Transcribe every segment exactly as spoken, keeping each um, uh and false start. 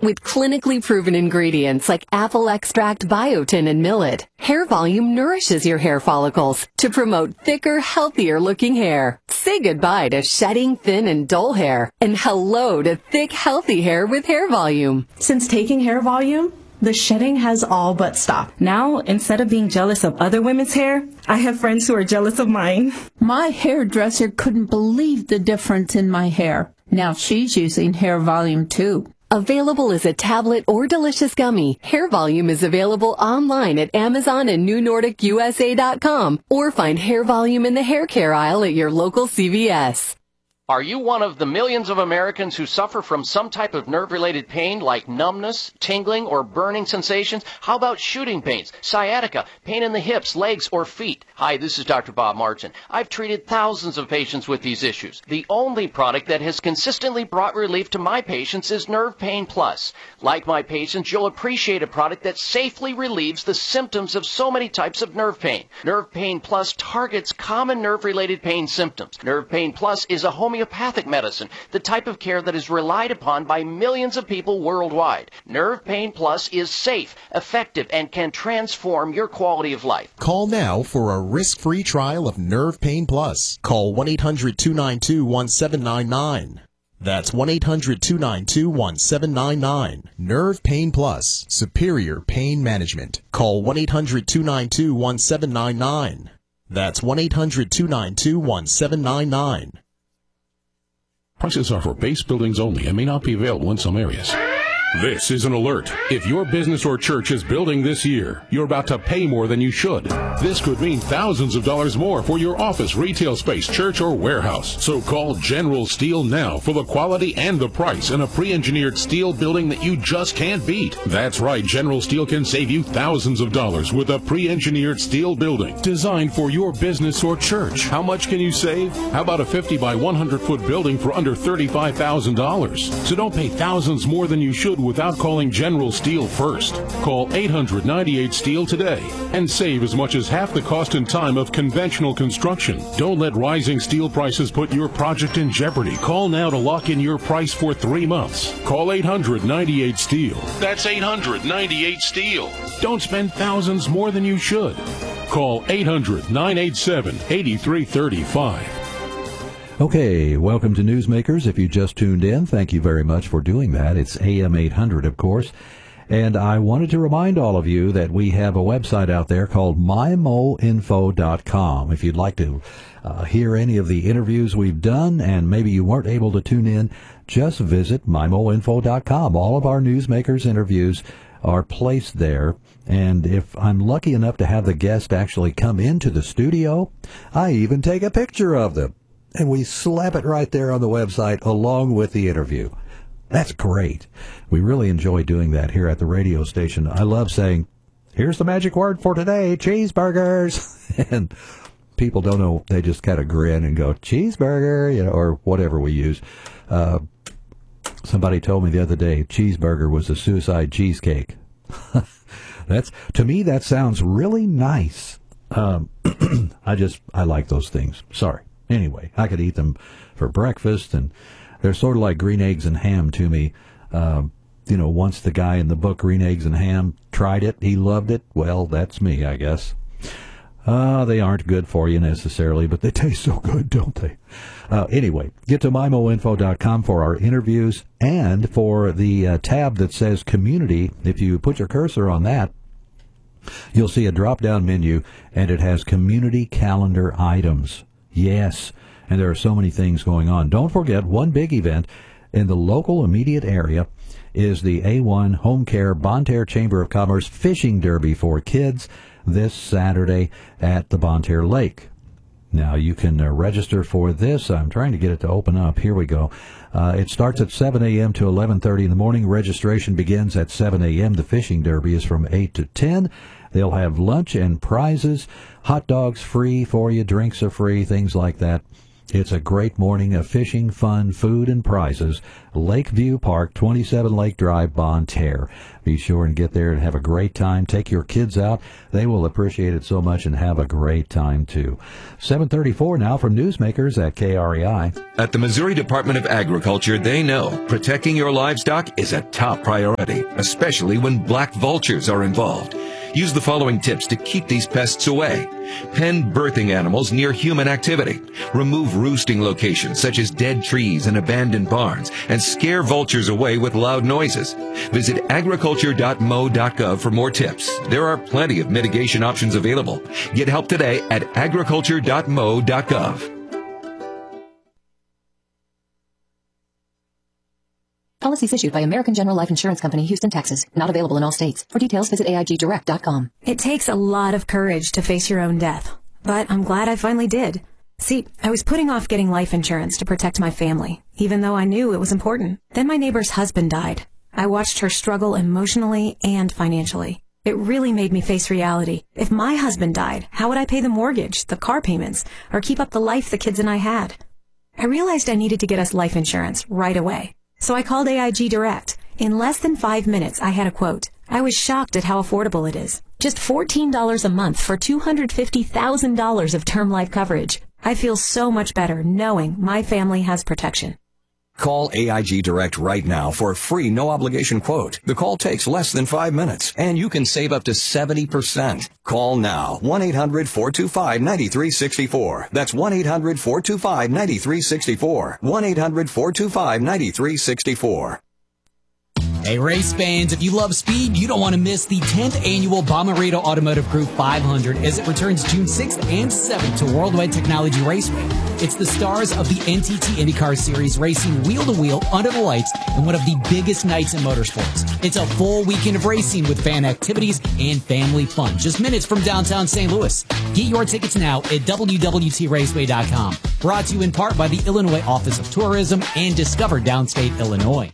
With clinically proven ingredients like apple extract, biotin, and millet, Hair Volume nourishes your hair follicles to promote thicker, healthier-looking hair. Say goodbye to shedding, thin, and dull hair, and hello to thick, healthy hair with Hair Volume. Since taking Hair Volume, the shedding has all but stopped. Now, instead of being jealous of other women's hair, I have friends who are jealous of mine. My hairdresser couldn't believe the difference in my hair. Now she's using Hair Volume too. Available as a tablet or delicious gummy, Hair Volume is available online at Amazon and New Nordic U S A dot com, or find Hair Volume in the hair care aisle at your local C V S. Are you one of the millions of Americans who suffer from some type of nerve-related pain like numbness, tingling, or burning sensations? How about shooting pains, sciatica, pain in the hips, legs, or feet? Hi, this is Doctor Bob Martin. I've treated thousands of patients with these issues. The only product that has consistently brought relief to my patients is Nerve Pain Plus. Like my patients, you'll appreciate a product that safely relieves the symptoms of so many types of nerve pain. Nerve Pain Plus targets common nerve-related pain symptoms. Nerve Pain Plus is a homeopathic Homeopathic medicine, the type of care that is relied upon by millions of people worldwide. Nerve Pain Plus is safe, effective, and can transform your quality of life. Call now for a risk-free trial of Nerve Pain Plus. Call one eight hundred two nine two one seven nine nine. That's one eight hundred two nine two one seven nine nine. Nerve Pain Plus, superior pain management. Call one eight hundred two nine two one seven nine nine. That's one eight hundred two nine two one seven nine nine. Prices are for base buildings only and may not be available in some areas. This is an alert. If your business or church is building this year, you're about to pay more than you should. This could mean thousands of dollars more for your office, retail space, church, or warehouse. So call General Steel now for the quality and the price in a pre-engineered steel building that you just can't beat. That's right, General Steel can save you thousands of dollars with a pre-engineered steel building designed for your business or church. How much can you save? How about a fifty by one hundred foot building for under thirty-five thousand dollars? So don't pay thousands more than you should without calling General Steel first. Call eight hundred ninety-eight steel today and save as much as half the cost and time of conventional construction. Don't let rising steel prices put your project in jeopardy. Call now to lock in your price for three months. Call eight hundred ninety-eight steel. That's eight hundred ninety-eight steel. Don't spend thousands more than you should. Call eight hundred nine eight seven eight three three five. Okay, welcome to Newsmakers. If you just tuned in, thank you very much for doing that. It's A M eight hundred, of course. And I wanted to remind all of you that we have a website out there called my mo info dot com. If you'd like to uh, hear any of the interviews we've done and maybe you weren't able to tune in, just visit my mo info dot com. All of our Newsmakers interviews are placed there. And if I'm lucky enough to have the guest actually come into the studio, I even take a picture of them. And we slap it right there on the website along with the interview. That's great. We really enjoy doing that here at the radio station. I love saying, here's the magic word for today, cheeseburgers. And people don't know. They just kind of grin and go, cheeseburger, you know, or whatever we use. Uh, somebody told me the other day, cheeseburger was a suicide cheesecake. That's, to me, that sounds really nice. Um, I just, I like those things. Sorry. Anyway, I could eat them for breakfast, and they're sort of like green eggs and ham to me. Uh, you know, once the guy in the book Green Eggs and Ham tried it, he loved it. Well, that's me, I guess. Uh, they aren't good for you necessarily, but they taste so good, don't they? Uh, anyway, get to my mo info dot com for our interviews and for the uh, tab that says Community. If you put your cursor on that, you'll see a drop-down menu, and it has Community Calendar items. Yes, and there are so many things going on. Don't forget, one big event in the local immediate area is the A one Home Care Bonne Terre Chamber of Commerce Fishing Derby for kids this Saturday at the Bonne Terre Lake. Now, you can uh, register for this. I'm trying to get it to open up. Here we go. Uh, it starts at seven a.m. to eleven thirty in the morning. Registration begins at seven a.m. The fishing derby is from eight to ten. They'll have lunch and prizes, hot dogs free for you, drinks are free, things like that. It's a great morning of fishing, fun, food, and prizes. Lakeview Park, twenty-seven Lake Drive, Bonne Terre. Be sure and get there and have a great time. Take your kids out. They will appreciate it so much and have a great time, too. seven thirty-four now from Newsmakers at K R E I. At the Missouri Department of Agriculture, they know protecting your livestock is a top priority, especially when black vultures are involved. Use the following tips to keep these pests away. Pen birthing animals near human activity. Remove roosting locations such as dead trees and abandoned barns, and scare vultures away with loud noises. Visit agriculture dot m o dot gov for more tips. There are plenty of mitigation options available. Get help today at agriculture dot m o dot gov. Policies issued by American General Life Insurance Company, Houston, Texas. Not available in all states. For details, visit A I G direct dot com. It takes a lot of courage to face your own death, but I'm glad I finally did. See, I was putting off getting life insurance to protect my family, even though I knew it was important. Then my neighbor's husband died. I watched her struggle emotionally and financially. It really made me face reality. If my husband died, how would I pay the mortgage, the car payments, or keep up the life the kids and I had? I realized I needed to get us life insurance right away. So I called A I G Direct. In less than five minutes, I had a quote. I was shocked at how affordable it is. Just fourteen dollars a month for two hundred fifty thousand dollars of term life coverage. I feel so much better knowing my family has protection. Call A I G Direct right now for a free no-obligation quote. The call takes less than five minutes, and you can save up to seventy percent. Call now, one eight hundred four two five nine three six four. That's one eight hundred four two five nine three six four. one eight hundred four two five nine three six four. Hey, race fans, if you love speed, you don't want to miss the tenth annual Bomarito Automotive Group five hundred as it returns June sixth and seventh to Worldwide Technology Raceway. It's the stars of the N T T IndyCar Series racing wheel-to-wheel under the lights in one of the biggest nights in motorsports. It's a full weekend of racing with fan activities and family fun, just minutes from downtown Saint Louis. Get your tickets now at w w t raceway dot com. Brought to you in part by the Illinois Office of Tourism and Discover Downstate Illinois.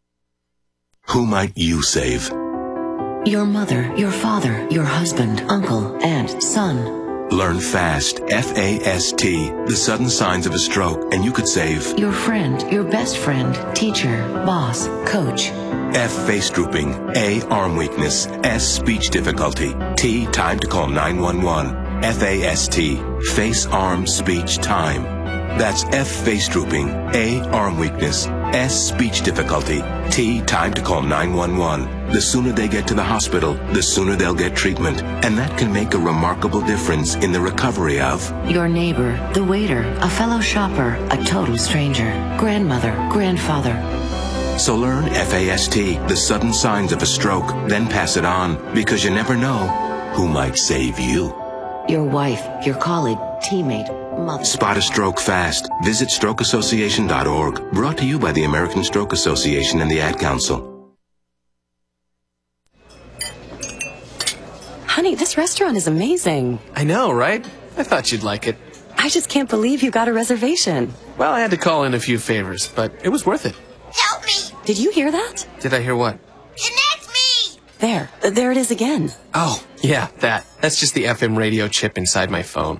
Who might you save? Your mother, your father, your husband, uncle, aunt, son. Learn FAST, F A S T, the sudden signs of a stroke, and you could save your friend, your best friend, teacher, boss, coach. F, face drooping. A, arm weakness. S, speech difficulty. T, time to call nine one one. F A S T, face, arm, speech, time. That's F, face drooping. A, arm weakness. S, speech difficulty. T, time to call nine one one. The sooner they get to the hospital, the sooner they'll get treatment. And that can make a remarkable difference in the recovery of your neighbor, the waiter, a fellow shopper, a total stranger, grandmother, grandfather. So learn F A S T, the sudden signs of a stroke, then pass it on, because you never know who might save you. Your wife, your colleague, teammate, mother. Spot a stroke fast. Visit stroke association dot org. Brought to you by the American Stroke Association and the Ad Council. Honey, this restaurant is amazing. I know, right? I thought you'd like it. I just can't believe you got a reservation. Well, I had to call in a few favors, but it was worth it. Help me! Did you hear that? Did I hear what? Connect me! There. There it is again. Oh, yeah, that. That's just the F M radio chip inside my phone.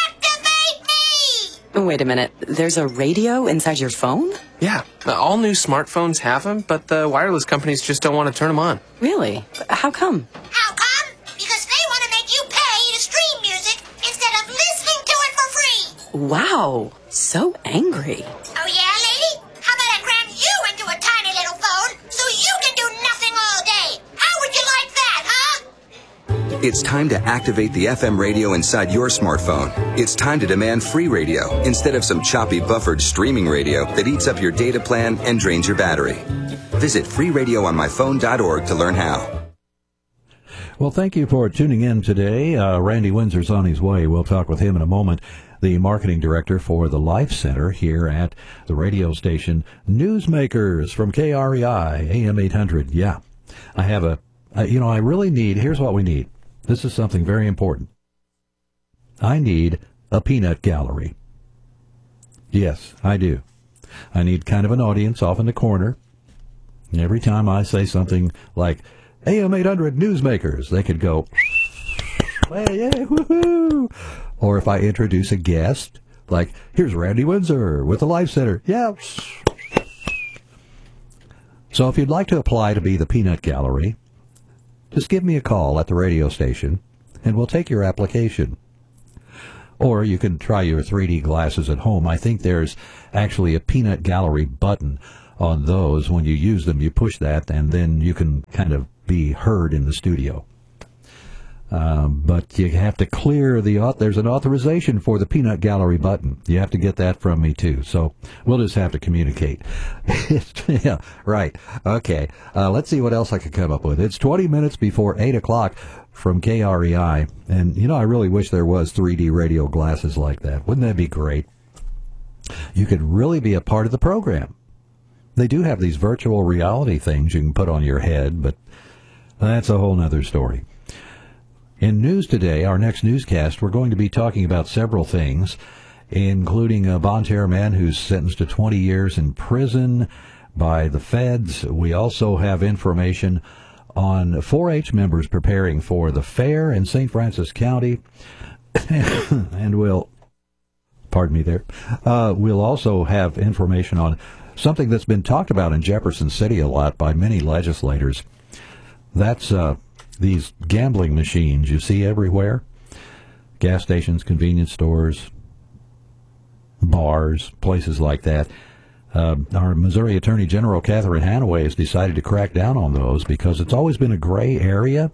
Wait a minute. There's a radio inside your phone? Yeah. All new smartphones have them, but the wireless companies just don't want to turn them on. Really? How come? How come? Because they want to make you pay to stream music instead of listening to it for free. Wow. So angry. Oh, yeah, lady? How about I cram you into a tiny little phone so you can do nothing all day? How would you like that, huh? It's time to activate the F M radio inside your smartphone. It's time to demand free radio instead of some choppy buffered streaming radio that eats up your data plan and drains your battery. Visit free radio on my phone dot org to learn how. Well, thank you for tuning in today. Uh, Randy Windsor's on his way. We'll talk with him in a moment. The marketing director for the Life Center here at the radio station Newsmakers from K R E I, A M eight hundred. Yeah, I have a, I, you know, I really need, here's what we need. This is something very important. I need a peanut gallery. Yes, I do. I need kind of an audience off in the corner. Every time I say something like A M eight hundred Newsmakers, they could go, hey, yeah, woohoo! Or if I introduce a guest Like, here's Randy Windsor with the Life Center. Yeah. So if you'd like to apply to be the Peanut Gallery, just give me a call at the radio station, and we'll take your application. Or you can try your three D glasses at home. I think there's actually a Peanut Gallery button on those. When you use them, you push that, and then you can kind of be heard in the studio. Um, but you have to clear the, there's an authorization for the Peanut Gallery button. You have to get that from me, too. So we'll just have to communicate. Yeah, right. Okay. Uh, let's see what else I could come up with. It's twenty minutes before eight o'clock from K R E I. And, you know, I really wish there was three D radio glasses like that. Wouldn't that be great? You could really be a part of the program. They do have these virtual reality things you can put on your head, but that's a whole other story. In news today, our next newscast, we're going to be talking about several things, including a Bonne Terre man who's sentenced to twenty years in prison by the feds. We also have information on four H members preparing for the fair in Saint Francis County. And we'll, pardon me there, uh, we'll also have information on something that's been talked about in Jefferson City a lot by many legislators. That's uh, these gambling machines you see everywhere. Gas stations, convenience stores, bars, places like that. Uh, our Missouri Attorney General, Catherine Hanaway, has decided to crack down on those because it's always been a gray area.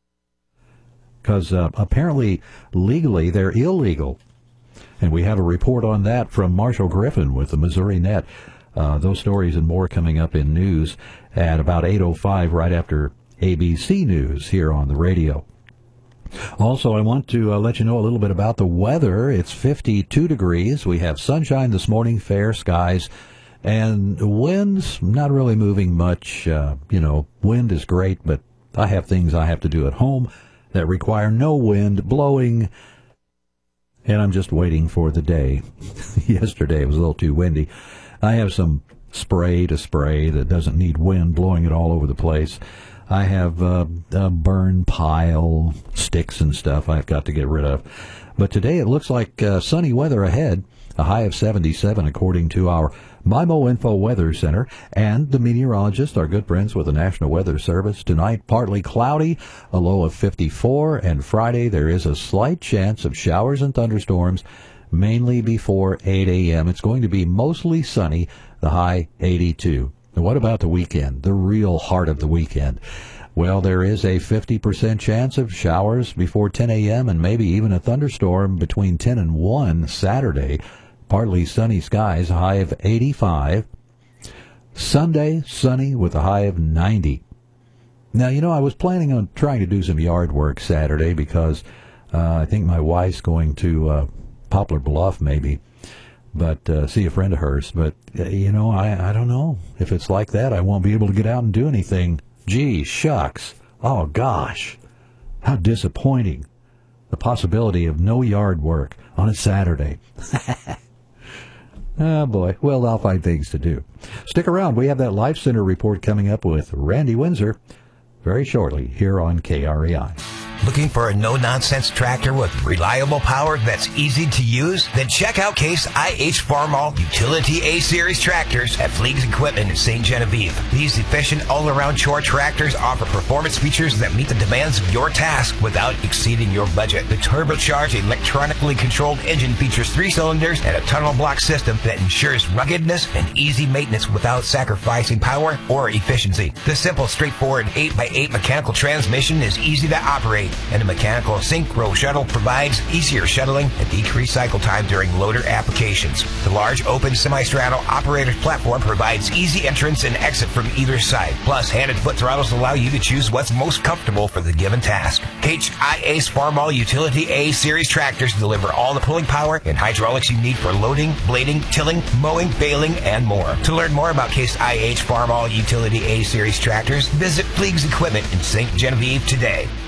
Because uh, apparently, legally, they're illegal. And we have a report on that from Marshall Griffin with the Missouri Net. Uh, those stories and more coming up in news at about eight oh five, right after A B C News here on the radio. Also, I want to uh, let you know a little bit about the weather. It's fifty-two degrees. We have sunshine this morning, fair skies, and winds not really moving much. Uh, you know, wind is great, but I have things I have to do at home that require no wind blowing, and I'm just waiting for the day. Yesterday it was a little too windy. I have some spray to spray that doesn't need wind blowing it all over the place. I have uh, a burn pile, sticks and stuff I've got to get rid of. But today it looks like uh, sunny weather ahead, a high of seventy-seven according to our MIMO Info Weather Center and the meteorologist, our good friends with the National Weather Service. Tonight, partly cloudy, a low of fifty-four, and Friday there is a slight chance of showers and thunderstorms, mainly before eight a.m. It's going to be mostly sunny, the high eighty-two. And what about the weekend, the real heart of the weekend? Well, there is a fifty percent chance of showers before ten a.m. and maybe even a thunderstorm between ten and one Saturday. Partly sunny skies, a high of eighty-five. Sunday, sunny with a high of ninety. Now, you know, I was planning on trying to do some yard work Saturday because uh, I think my wife's going to uh, Poplar Bluff maybe, but uh, see a friend of hers. But, uh, you know, I, I don't know. If it's like that, I won't be able to get out and do anything. Gee, shucks. Oh, gosh. How disappointing. The possibility of no yard work on a Saturday. Oh, boy. Well, I'll find things to do. Stick around. We have that Life Center report coming up with Randy Windsor very shortly here on K R E I. Looking for a no-nonsense tractor with reliable power that's easy to use? Then check out Case I H Farmall Utility A-Series tractors at Fleegs Equipment in Saint Genevieve. These efficient all-around chore tractors offer performance features that meet the demands of your task without exceeding your budget. The turbocharged, electronically controlled engine features three cylinders and a tunnel block system that ensures ruggedness and easy maintenance without sacrificing power or efficiency. The simple, straightforward eight by eight mechanical transmission is easy to operate, and a mechanical synchro shuttle provides easier shuttling and decreased cycle time during loader applications. The large open semi-straddle operator's platform provides easy entrance and exit from either side. Plus, hand and foot throttles allow you to choose what's most comfortable for the given task. H I Ace Farmall Utility A-Series tractors deliver all the pulling power and hydraulics you need for loading, blading, tilling, mowing, baling, and more. To learn more about Case I H Farmall Utility A-Series tractors, visit Fleegs Equipment in Saint Genevieve today.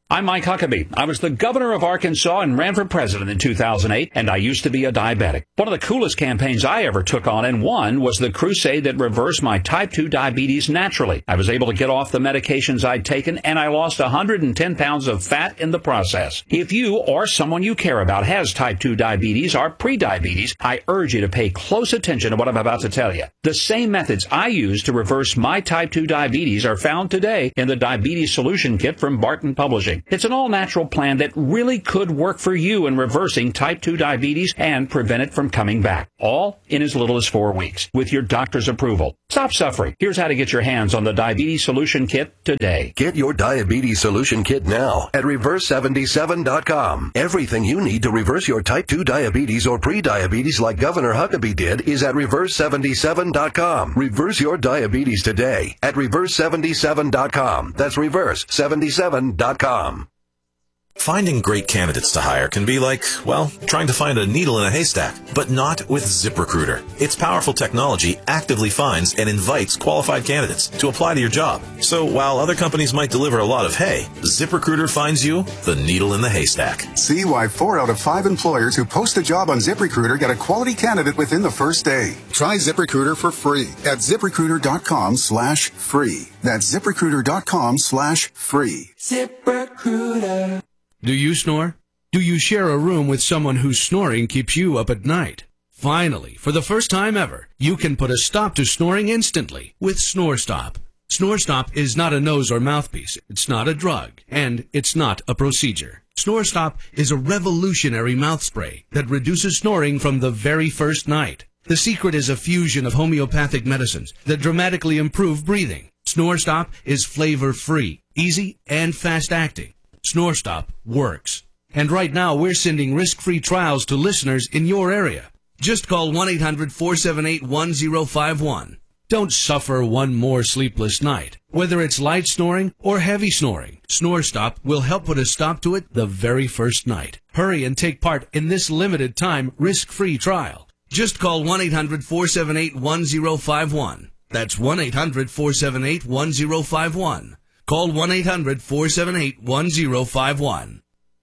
I'm Mike Huckabee. I was the governor of Arkansas and ran for president in two thousand eight, and I used to be a diabetic. One of the coolest campaigns I ever took on and won was the crusade that reversed my type two diabetes naturally. I was able to get off the medications I'd taken, and I lost one hundred ten pounds of fat in the process. If you or someone you care about has type two diabetes or prediabetes, I urge you to pay close attention to what I'm about to tell you. The same methods I used to reverse my type two diabetes are found today in the Diabetes Solution Kit from Barton Publishing. It's an all-natural plan that really could work for you in reversing type two diabetes and prevent it from coming back, all in as little as four weeks, with your doctor's approval. Stop suffering. Here's how to get your hands on the Diabetes Solution Kit today. Get your Diabetes Solution Kit now at reverse seventy-seven dot com. Everything you need to reverse your type two diabetes or pre-diabetes like Governor Huckabee did is at reverse seventy-seven dot com. Reverse your diabetes today at reverse seventy-seven dot com. That's reverse seventy-seven dot com. Finding great candidates to hire can be like, well, trying to find a needle in a haystack, but not with ZipRecruiter. Its powerful technology actively finds and invites qualified candidates to apply to your job. So while other companies might deliver a lot of hay, ZipRecruiter finds you the needle in the haystack. See why four out of five employers who post a job on ZipRecruiter get a quality candidate within the first day. Try ZipRecruiter for free at ZipRecruiter.com slash free. That's ZipRecruiter.com slash free. ZipRecruiter. Do you snore? Do you share a room with someone whose snoring keeps you up at night? Finally, for the first time ever, you can put a stop to snoring instantly with SnoreStop. SnoreStop is not a nose or mouthpiece, it's not a drug, and it's not a procedure. SnoreStop is a revolutionary mouth spray that reduces snoring from the very first night. The secret is a fusion of homeopathic medicines that dramatically improve breathing. SnoreStop is flavor-free, easy, and fast-acting. SnoreStop works. And right now, we're sending risk-free trials to listeners in your area. Just call one eight hundred four seven eight one zero five one. Don't suffer one more sleepless night. Whether it's light snoring or heavy snoring, SnoreStop will help put a stop to it the very first night. Hurry and take part in this limited time risk-free trial. Just call one eight hundred four seven eight one zero five one. That's one eight hundred four seven eight one zero five one. Call one eight hundred four seven eight one zero five one.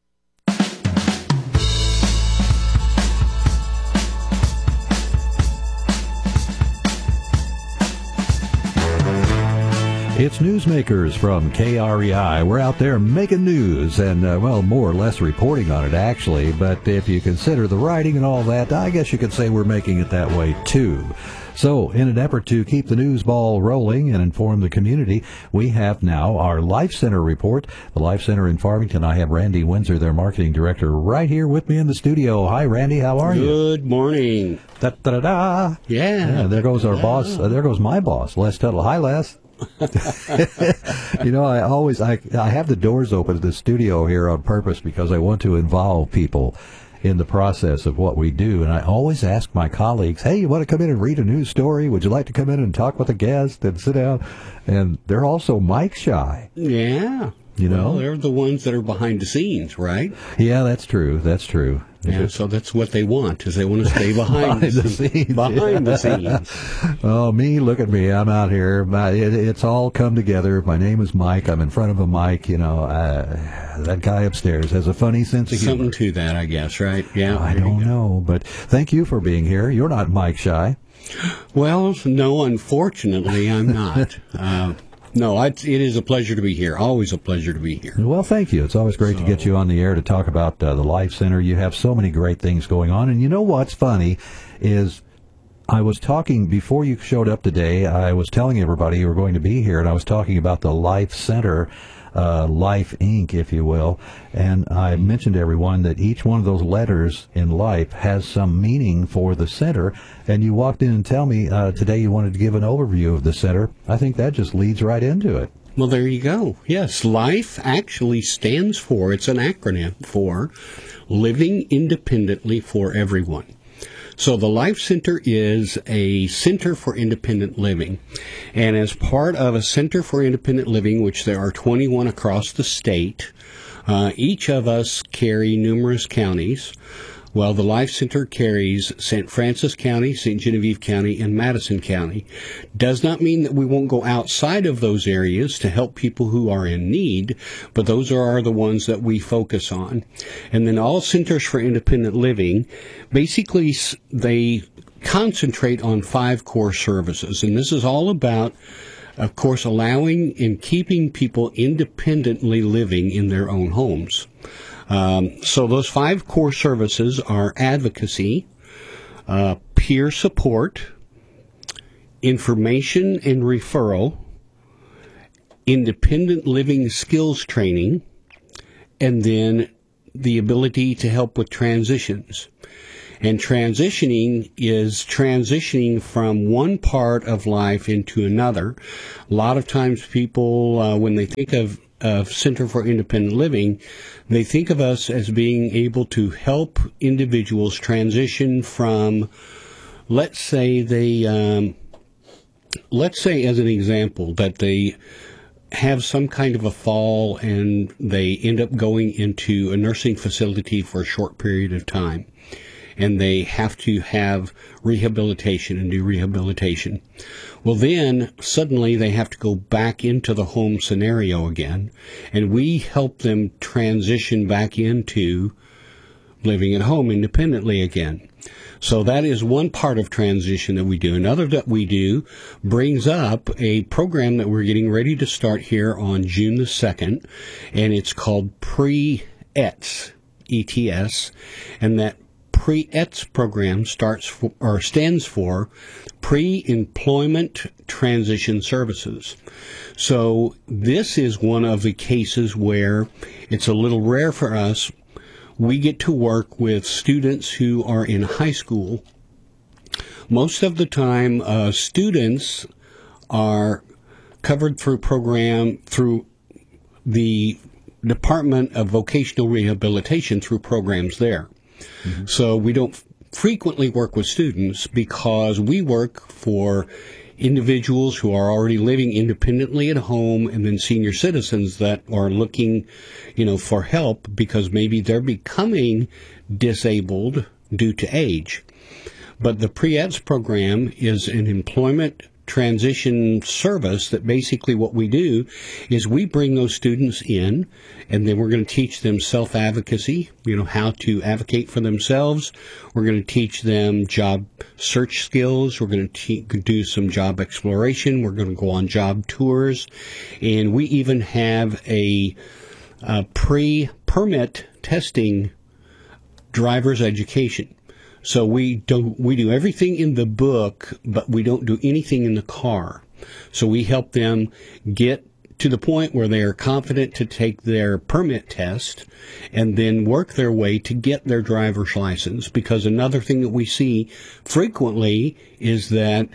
It's Newsmakers from K R E I. We're out there making news and, uh, well, more or less reporting on it, actually. But if you consider the writing and all that, I guess you could say we're making it that way, too. So, in an effort to keep the news ball rolling and inform the community, we have now our Life Center report. The Life Center in Farmington. I have Randy Windsor, their marketing director, right here with me in the studio. Hi, Randy. How are you? Good morning. Da da da da. Yeah. Yeah. There goes our yeah. boss. Uh, there goes my boss, Les Tuttle. Hi, Les. You know, I always I I have the doors open to the studio here on purpose because I want to involve people in the process of what we do. And I always ask my colleagues, hey, you want to come in and read a news story? Would you like to come in and talk with a guest and sit down? And they're also mic shy. Yeah. You know? Well, they're the ones that are behind the scenes, right? Yeah, that's true. That's true. Yeah, so that's what they want, is they want to stay behind, behind the, the scenes. Behind the scenes. Oh, me, look at me. I'm out here. My, it, it's all come together. My name is Mike. I'm in front of a mic. You know, uh, that guy upstairs has a funny sense of humor. Something to that, I guess, right? Yeah. I don't know, but thank you for being here. You're not mic shy. Well, no, unfortunately, I'm not. uh, No, it is a pleasure to be here. Always a pleasure to be here. Well, thank you. It's always great so. to get you on the air to talk about uh, the Life Center. You have so many great things going on. And you know what's funny is I was talking, before you showed up today, I was telling everybody you were going to be here, and I was talking about the Life Center, uh, Life Incorporated, if you will. And I mentioned to everyone that each one of those letters in life has some meaning for the center. And you walked in and tell me uh, today you wanted to give an overview of the center. I think that just leads right into it. Well, there you go. Yes, LIFE actually stands for, it's an acronym for Living Independently for Everyone. So the Life Center is a center for independent living. And as part of a Center for Independent Living, which there are twenty-one across the state, uh, each of us carry numerous counties. Well, the Life Center carries Saint Francis County, Saint Genevieve County, and Madison County. Does not mean that we won't go outside of those areas to help people who are in need, but those are the ones that we focus on. And then all Centers for Independent Living, basically they concentrate on five core services. And this is all about, of course, allowing and keeping people independently living in their own homes. Um, so those five core services are advocacy, uh, peer support, information and referral, independent living skills training, and then the ability to help with transitions. And transitioning is transitioning from one part of life into another. A lot of times people, uh, when they think of of Center for Independent Living, they think of us as being able to help individuals transition from, let's say they, um, let's say as an example, that they have some kind of a fall and they end up going into a nursing facility for a short period of time. And they have to have rehabilitation and do rehabilitation. Well, then suddenly they have to go back into the home scenario again, and we help them transition back into living at home independently again. So that is one part of transition that we do. Another that we do brings up a program that we're getting ready to start here on June the second, and it's called Pre-E T S, E T S, and that Pre-E T S program starts for, or stands for Pre-Employment Transition Services. So this is one of the cases where it's a little rare for us. We get to work with students who are in high school. Most of the time, uh, students are covered through program through the Department of Vocational Rehabilitation through programs there. Mm-hmm. So we don't frequently work with students because we work for individuals who are already living independently at home, and then senior citizens that are looking, you know, for help because maybe they're becoming disabled due to age. But the Pre-E T S program is an employment transition service that basically what we do is we bring those students in, and then we're going to teach them self-advocacy, you know, how to advocate for themselves. We're going to teach them job search skills. We're going to te- do some job exploration. We're going to go on job tours. And we even have a, a pre-permit testing driver's education. So we do we do everything in the book, but we don't do anything in the car. So we help them get to the point where they are confident to take their permit test and then work their way to get their driver's license. Because another thing that we see frequently is that,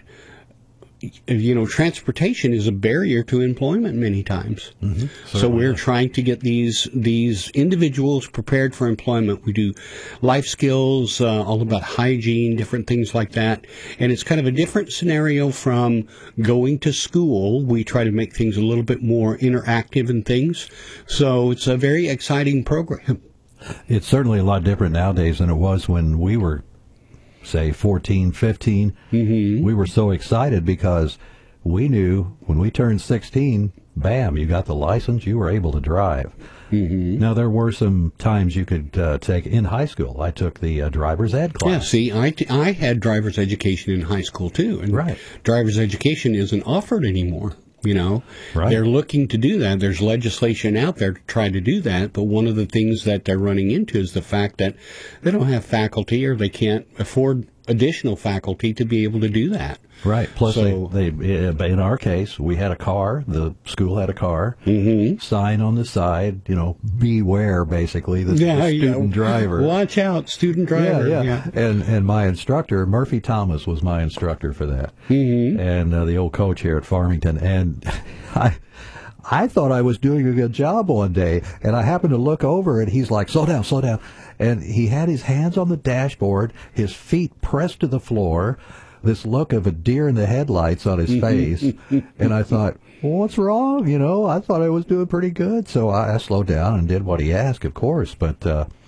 you know, transportation is a barrier to employment many times. Mm-hmm. So we're trying to get these these individuals prepared for employment. We do life skills, uh, all about hygiene, different things like that. And it's kind of a different scenario from going to school. We try to make things a little bit more interactive and things. So it's a very exciting program. It's certainly a lot different nowadays than it was when we were, say, fourteen, fifteen, mm-hmm. We were so excited because we knew when we turned sixteen, bam, you got the license, you were able to drive. Mm-hmm. Now, there were some times you could uh, take in high school. I took the uh, driver's ed class. Yeah, see, I, t- I had driver's education in high school, too. And right. Driver's education isn't offered anymore. You know, right. They're looking to do that. There's legislation out there to try to do that. But one of the things that they're running into is the fact that they don't have faculty, or they can't afford additional faculty to be able to do that. Right. Plus, so, they, they, in our case, we had a car. The school had a car. Mm-hmm. Sign on the side, you know, beware, basically, the, yeah, the student yeah. driver. Watch out, student driver. Yeah, yeah. yeah. And and my instructor, Murphy Thomas, was my instructor for that. Mm-hmm. And uh, the old coach here at Farmington. And I... I thought I was doing a good job one day, and I happened to look over, and he's like, slow down, slow down. And he had his hands on the dashboard, his feet pressed to the floor, this look of a deer in the headlights on his face. And I thought, well, what's wrong? You know, I thought I was doing pretty good. So I, I slowed down and did what he asked, of course. But uh,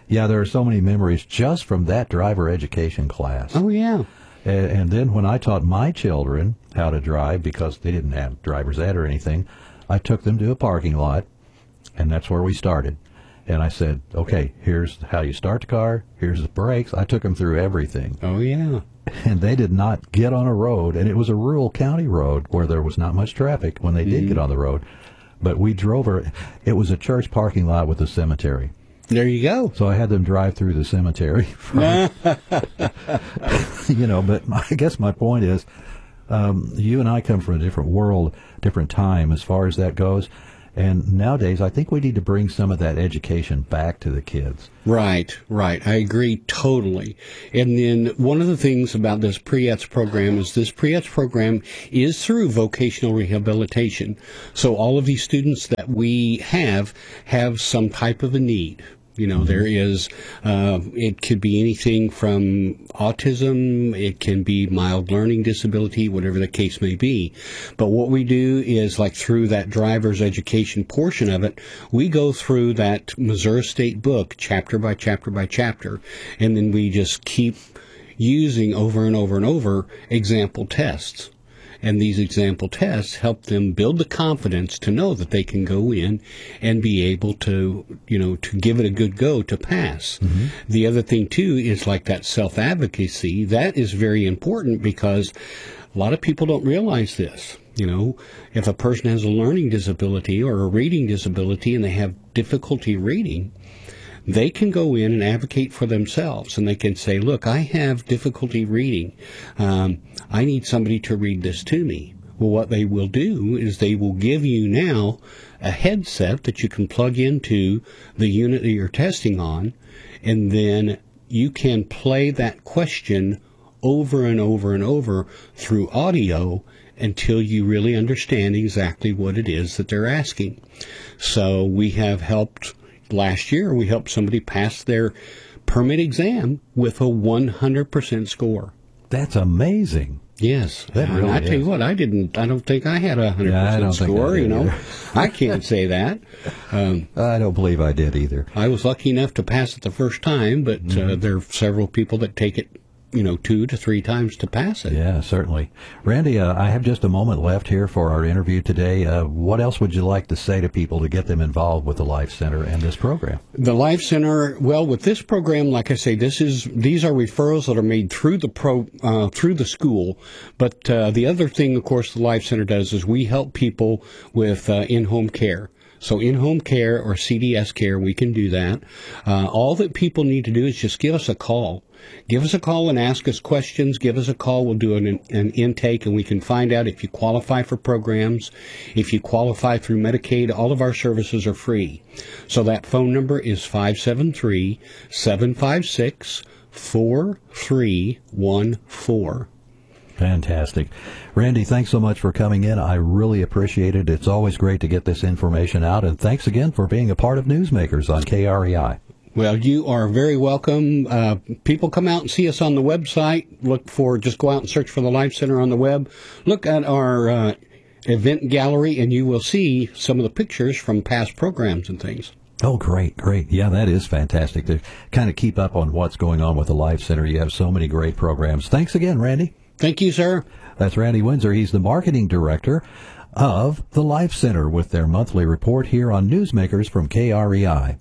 Yeah, there are so many memories just from that driver education class. Oh, yeah. And, and then when I taught my children how to drive, because they didn't have driver's ed or anything, I took them to a parking lot, and that's where we started. And I said, okay, here's how you start the car, here's the brakes. I took them through everything. Oh, yeah. And they did not get on a road, and it was a rural county road where there was not much traffic when they did mm-hmm. get on the road. But we drove her. It was a church parking lot with a cemetery. There you go. So I had them drive through the cemetery. From, you know, but I guess my point is, um, you and I come from a different world, different time as far as that goes. And nowadays, I think we need to bring some of that education back to the kids. Right, right. I agree totally. And then one of the things about this P R E A T S program is this P R E A T S program is through vocational rehabilitation. So all of these students that we have have some type of a need. You know, mm-hmm. there is, uh, it could be anything from autism, it can be mild learning disability, whatever the case may be. But what we do is, like, through that driver's education portion of it, we go through that Missouri State book chapter by chapter by chapter, and then we just keep using over and over and over example tests. And these example tests help them build the confidence to know that they can go in and be able to, you know, to give it a good go to pass. Mm-hmm. The other thing, too, is like that self-advocacy. That is very important because a lot of people don't realize this. You know, if a person has a learning disability or a reading disability and they have difficulty reading, they can go in and advocate for themselves, and they can say, look, I have difficulty reading. Um, I need somebody to read this to me. Well, what they will do is they will give you now a headset that you can plug into the unit that you're testing on, and then you can play that question over and over and over through audio until you really understand exactly what it is that they're asking. So we have helped... Last year, we helped somebody pass their permit exam with a one hundred percent score. That's amazing. Yes. That really I tell is. you what, I didn't, I don't think I had a one hundred percent yeah, I score, I you know. Either. I can't say that. Um, I don't believe I did either. I was lucky enough to pass it the first time, but mm-hmm. uh, there are several people that take it, you know, two to three times to pass it. Yeah, certainly. Randy, uh, I have just a moment left here for our interview today. Uh, what else would you like to say to people to get them involved with the Life Center and this program? The Life Center, well, with this program, like I say, this is these are referrals that are made through the pro uh, through the school. But uh, the other thing, of course, the Life Center does is we help people with uh, in-home care. So in-home care or C D S care, we can do that. Uh, all that people need to do is just give us a call. Give us a call and ask us questions. Give us a call. We'll do an, an intake, and we can find out if you qualify for programs. If you qualify through Medicaid, all of our services are free. So that phone number is five seven three, seven five six, four three one four. Fantastic. Randy, thanks so much for coming in. I really appreciate it. It's always great to get this information out, and thanks again for being a part of Newsmakers on K R E I. Well, you are very welcome. Uh, people come out and see us on the website. Look for, just go out and search for the Life Center on the web. Look at our uh, event gallery, and you will see some of the pictures from past programs and things. Oh, great, great. Yeah, that is fantastic to kind of keep up on what's going on with the Life Center. You have so many great programs. Thanks again, Randy. Thank you, sir. That's Randy Windsor. He's the marketing director of the Life Center with their monthly report here on Newsmakers from K R E I.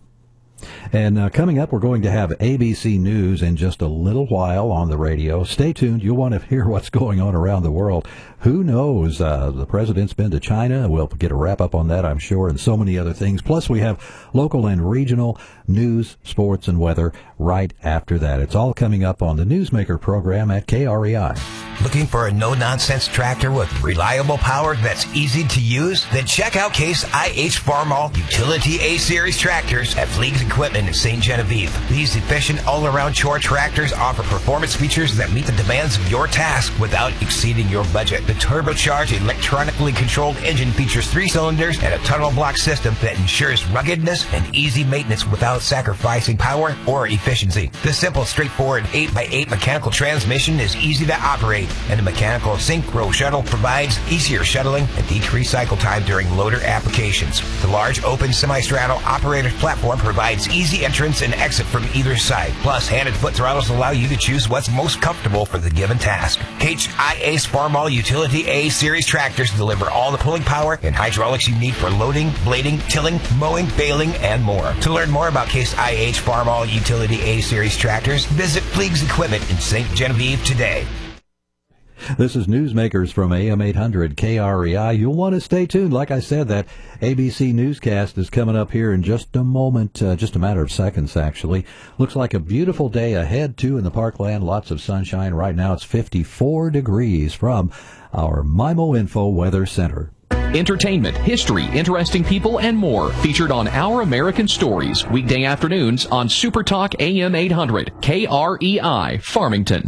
And uh, coming up, we're going to have A B C News in just a little while on the radio. Stay tuned. You'll want to hear what's going on around the world. Who knows? Uh, the president's been to China. We'll get a wrap-up on that, I'm sure, and so many other things. Plus, we have local and regional news, sports, and weather right after that. It's all coming up on the Newsmaker program at K R E I. Looking for a no-nonsense tractor with reliable power that's easy to use? Then check out Case I H Farmall Utility A-Series tractors at Fleegs Equipment in Saint Genevieve. These efficient all-around chore tractors offer performance features that meet the demands of your task without exceeding your budget. The turbocharged, electronically controlled engine features three cylinders and a tunnel block system that ensures ruggedness and easy maintenance without sacrificing power or efficiency. efficiency. This simple, straightforward eight by eight mechanical transmission is easy to operate, and the mechanical synchro shuttle provides easier shuttling and decreased cycle time during loader applications. The large open semi-straddle operator's platform provides easy entrance and exit from either side. Plus, hand and foot throttles allow you to choose what's most comfortable for the given task. H I A's Farmall Utility A Series tractors deliver all the pulling power and hydraulics you need for loading, blading, tilling, mowing, baling, and more. To learn more about Case I H Farmall Utility A Series tractors, visit Fleegs Equipment in Saint Genevieve today. This is Newsmakers from A M eight hundred K R E I. You'll want to stay tuned. Like I said, that A B C newscast is coming up here in just a moment, uh, just a matter of seconds, actually. Looks like a beautiful day ahead, too, in the parkland. Lots of sunshine. Right now it's fifty-four degrees from our Mimo Info Weather Center. Entertainment, history, interesting people, and more featured on Our American Stories, weekday afternoons on Super Talk A M eight hundred K R E I, Farmington.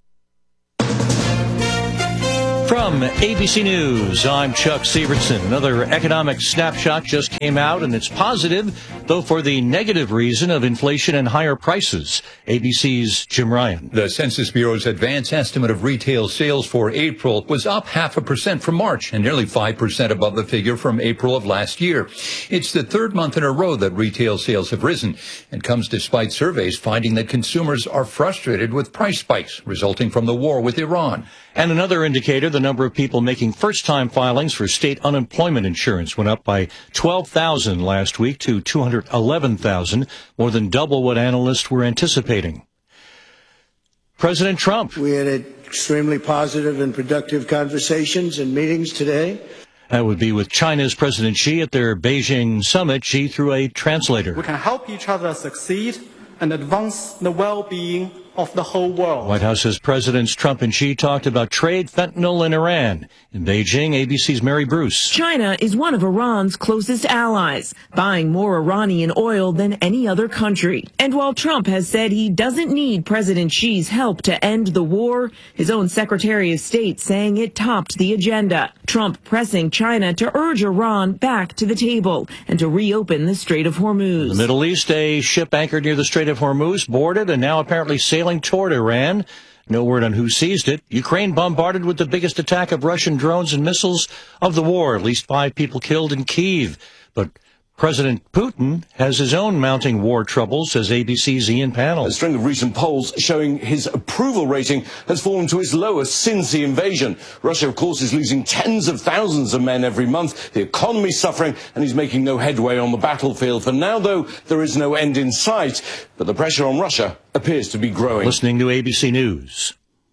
From A B C News, I'm Chuck Severson. Another economic snapshot just came out, and it's positive, though for the negative reason of inflation and higher prices. A B C's Jim Ryan. The Census Bureau's advance estimate of retail sales for April was up half a percent from March and nearly five percent above the figure from April of last year. It's the third month in a row that retail sales have risen, and comes despite surveys finding that consumers are frustrated with price spikes resulting from the war with Iran. And another indicator, the number of people making first-time filings for state unemployment insurance went up by twelve thousand last week to two hundred eleven thousand, more than double what analysts were anticipating. President Trump. We had extremely positive and productive conversations and meetings today. That would be with China's President Xi at their Beijing summit. Xi through a translator. We can help each other succeed and advance the well-being of the whole world. White House says Presidents Trump and Xi talked about trade, fentanyl, and Iran. In Beijing, A B C's Mary Bruce. China is one of Iran's closest allies, buying more Iranian oil than any other country. And while Trump has said he doesn't need President Xi's help to end the war, his own Secretary of State saying it topped the agenda. Trump pressing China to urge Iran back to the table and to reopen the Strait of Hormuz. In the Middle East, a ship anchored near the Strait of Hormuz boarded and now apparently sailing toward Iran. No word on who seized it. Ukraine bombarded with the biggest attack of Russian drones and missiles of the war. At least five people killed in Kyiv. But President Putin has his own mounting war troubles, says A B C's Ian Pannell. A string of recent polls showing his approval rating has fallen to its lowest since the invasion. Russia, of course, is losing tens of thousands of men every month. The economy's suffering, and he's making no headway on the battlefield. For now, though, there is no end in sight. But the pressure on Russia appears to be growing. Listening to A B C News.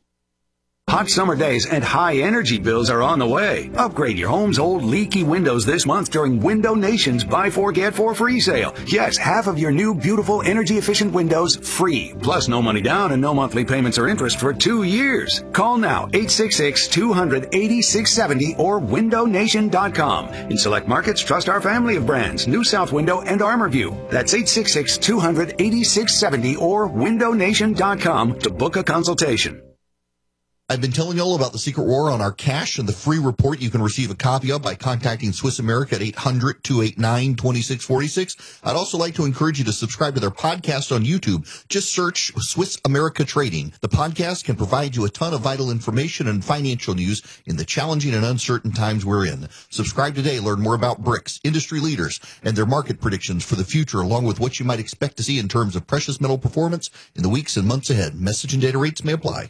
Hot summer days and high energy bills are on the way. Upgrade your home's old leaky windows this month during Window Nation's Buy Four Get Four Free sale. Yes, half of your new beautiful energy efficient windows free. Plus no money down and no monthly payments or interest for two years. Call now eight six six, two hundred, eighty-six seventy or window nation dot com. In select markets, trust our family of brands, New South Window and Armorview. That's eight six six, two hundred, eighty-six seventy or window nation dot com to book a consultation. I've been telling you all about the secret war on our cash and the free report you can receive a copy of by contacting Swiss America at eight hundred, two eight nine, two six four six. I'd also like to encourage you to subscribe to their podcast on YouTube. Just search Swiss America Trading. The podcast can provide you a ton of vital information and financial news in the challenging and uncertain times we're in. Subscribe today. Learn more about BRICS, industry leaders, and their market predictions for the future, along with what you might expect to see in terms of precious metal performance in the weeks and months ahead. Message and data rates may apply.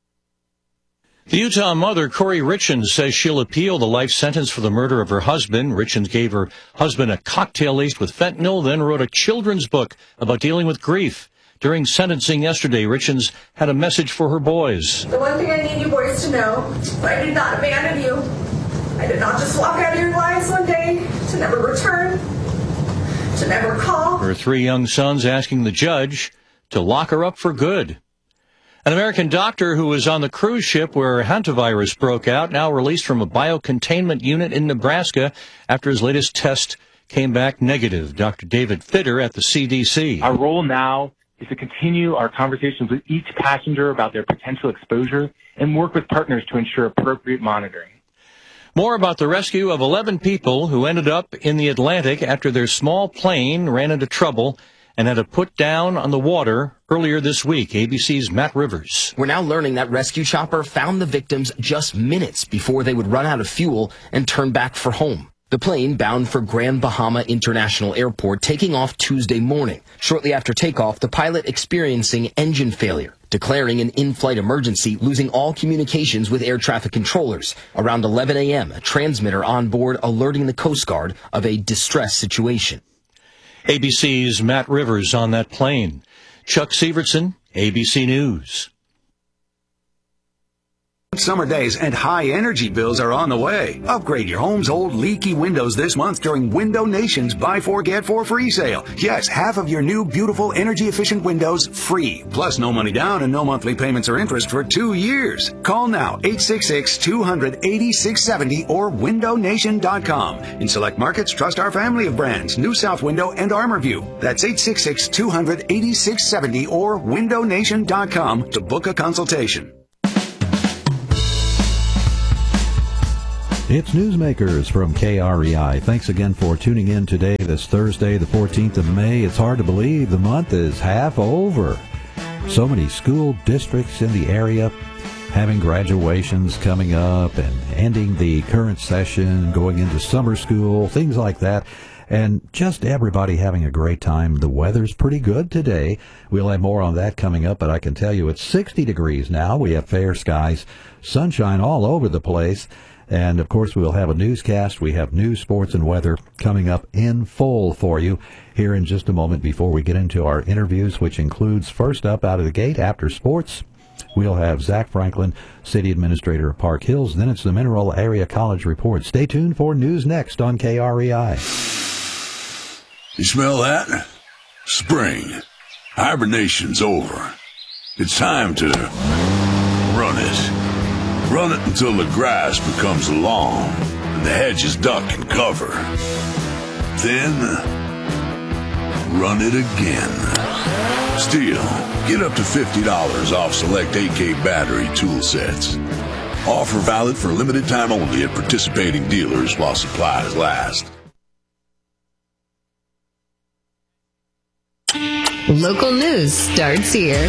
The Utah mother, Corey Richins, says she'll appeal the life sentence for the murder of her husband. Richins gave her husband a cocktail laced with fentanyl, then wrote a children's book about dealing with grief. During sentencing yesterday, Richins had a message for her boys. The one thing I need you boys to know, I did not abandon you. I did not just walk out of your lives one day to never return, to never call. Her three young sons asking the judge to lock her up for good. An American doctor who was on the cruise ship where hantavirus broke out, now released from a biocontainment unit in Nebraska after his latest test came back negative. Doctor David Fitter at the C D C. Our role now is to continue our conversations with each passenger about their potential exposure and work with partners to ensure appropriate monitoring. More about the rescue of eleven people who ended up in the Atlantic after their small plane ran into trouble and had a put down on the water earlier this week. A B C's Matt Rivers. We're now learning that rescue chopper found the victims just minutes before they would run out of fuel and turn back for home. The plane, bound for Grand Bahama International Airport, taking off Tuesday morning. Shortly after takeoff, the pilot experiencing engine failure, declaring an in-flight emergency, losing all communications with air traffic controllers. Around eleven a.m., a transmitter on board alerting the Coast Guard of a distress situation. A B C's Matt Rivers on that plane. Chuck Severson, A B C News. Summer days and high energy bills are on the way. Upgrade your home's old leaky windows this month during Window Nation's Buy Four Get Four free sale. Yes, half of your new beautiful energy efficient windows free. Plus no money down and no monthly payments or interest for two years. Call now eight six six, two hundred, eighty-six seventy or window nation dot com. In select markets, trust our family of brands, New South Window and ArmorView. That's eight six six, two hundred, eighty-six seventy or window nation dot com to book a consultation. It's Newsmakers from K R E I. Thanks again for tuning in today, this Thursday, the fourteenth of May. It's hard to believe the month is half over. So many school districts in the area having graduations coming up and ending the current session, going into summer school, things like that. And just everybody having a great time. The weather's pretty good today. We'll have more on that coming up, but I can tell you it's sixty degrees now. We have fair skies, sunshine all over the place. And, of course, we'll have a newscast. We have news, sports, and weather coming up in full for you here in just a moment before we get into our interviews, which includes, first up out of the gate, after sports, we'll have Zach Franklin, City Administrator of Park Hills. Then it's the Mineral Area College Report. Stay tuned for news next on K R E I. You smell that? Spring. Hibernation's over. It's time to run it. Run it until the grass becomes lawn and the hedges duck and cover. Then, run it again. Still, get up to fifty dollars off select A K battery tool sets. Offer valid for limited time only at participating dealers while supplies last. Local news starts here.